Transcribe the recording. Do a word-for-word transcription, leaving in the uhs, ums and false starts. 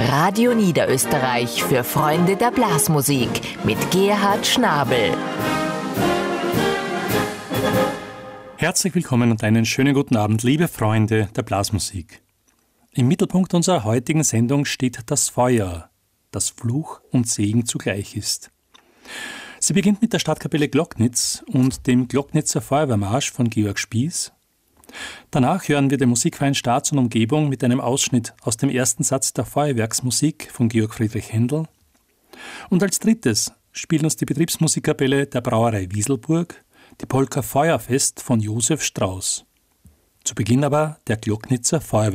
Radio Niederösterreich für Freunde der Blasmusik mit Gerhard Schnabel. Herzlich willkommen und einen schönen guten Abend, liebe Freunde der Blasmusik. Im Mittelpunkt unserer heutigen Sendung steht das Feuer, das Fluch und Segen zugleich ist. Sie beginnt mit der Stadtkapelle Glocknitz und dem Glocknitzer Feuerwehrmarsch von Georg Spieß. Danach hören wir den Musikverein Staats und Umgebung mit einem Ausschnitt aus dem ersten Satz der Feuerwerksmusik von Georg Friedrich Händel. Und als drittes spielt uns die Betriebsmusikkapelle der Brauerei Wieselburg die Polka Feuerfest von Josef Strauß. Zu Beginn aber der Glocknitzer Feuerwehrmarsch.